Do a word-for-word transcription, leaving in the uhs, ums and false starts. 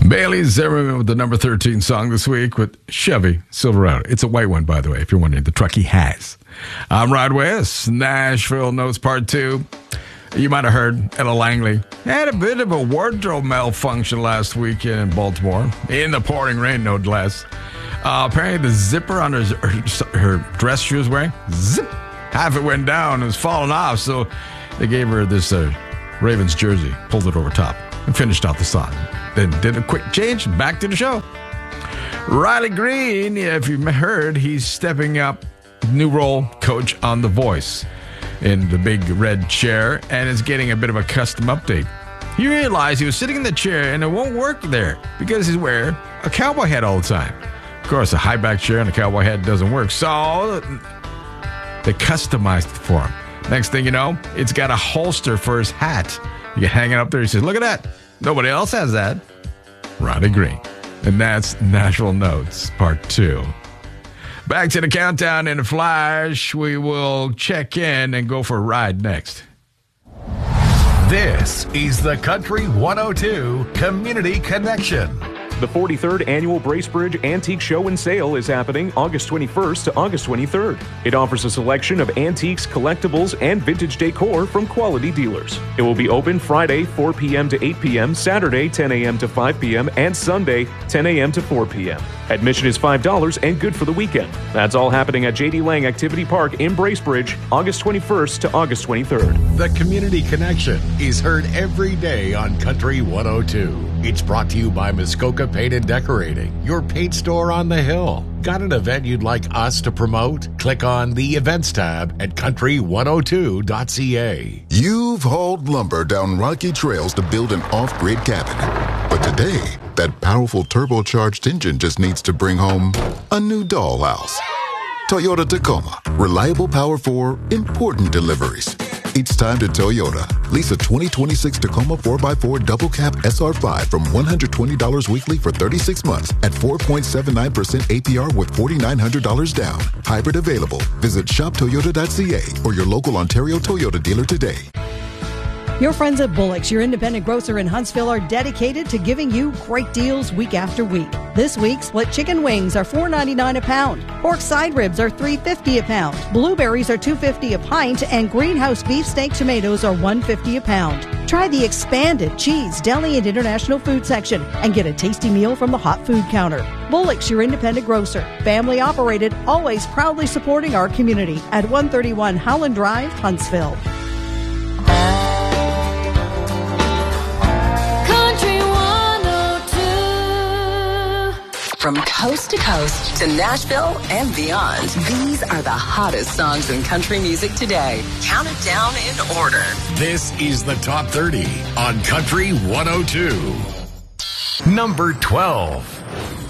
Bailey Zimmerman with the number thirteen song this week with Chevy Silverado. It's a white one, by the way, if you're wondering, the truck he has. I'm Rod West, Nashville Notes Part two. You might have heard Ella Langley had a bit of a wardrobe malfunction last weekend in Baltimore, in the pouring rain, no less. Uh, apparently, the zipper on her, her, her dress she was wearing, zip, half it went down and was falling off, so they gave her this uh, Ravens jersey, pulled it over top, and finished out the song. Then did a quick change, back to the show. Riley Green, if you've heard, he's stepping up, new role, coach on The Voice, in the big red chair, and is getting a bit of a custom update. He realized he was sitting in the chair, and it won't work there because he's wearing a cowboy hat all the time. Of course, a high back chair and a cowboy hat doesn't work, so they customized it for him. Next thing you know, it's got a holster for his hat. You can hang it up there. He says, look at that. Nobody else has that. Riley Green. And that's Nashville Notes Part two. Back to the countdown in a flash. We will check in and go for a ride next. This is the Country one oh two Community Connection. The forty-third Annual Bracebridge Antique Show and Sale is happening August twenty-first to August twenty-third. It offers a selection of antiques, collectibles, and vintage decor from quality dealers. It will be open Friday, four p.m. to eight p.m., Saturday, ten a.m. to five p.m., and Sunday, ten a.m. to four p.m. Admission is five dollars and good for the weekend. That's all happening at J D. Lang Activity Park in Bracebridge, August twenty-first to August twenty-third. The Community Connection is heard every day on Country one oh two. It's brought to you by Muskoka Paint and Decorating, your paint store on the hill. Got an event you'd like us to promote? Click on the Events tab at country one oh two dot c a. You've hauled lumber down rocky trails to build an off-grid cabin. But today, that powerful turbocharged engine just needs to bring home a new dollhouse. Toyota Tacoma. Reliable power for important deliveries. It's time to Toyota. Lease a twenty twenty-six Tacoma four by four Double Cab S R five from one hundred twenty dollars weekly for thirty-six months at four point seven nine percent A P R with four thousand nine hundred dollars down. Hybrid available. Visit shop toyota dot c a or your local Ontario Toyota dealer today. Your friends at Bullock's, your independent grocer in Huntsville, are dedicated to giving you great deals week after week. This week, split chicken wings are four ninety-nine a pound. Pork side ribs are three fifty a pound. Blueberries are two fifty a pint, and greenhouse beefsteak tomatoes are one fifty a pound. Try the expanded cheese, deli, and international food section and get a tasty meal from the hot food counter. Bullock's, your independent grocer. Family operated, always proudly supporting our community at one thirty-one Howland Drive, Huntsville. From coast to coast to Nashville and beyond, these are the hottest songs in country music today. Count it down in order. This is the Top thirty on Country one oh two. Number twelve.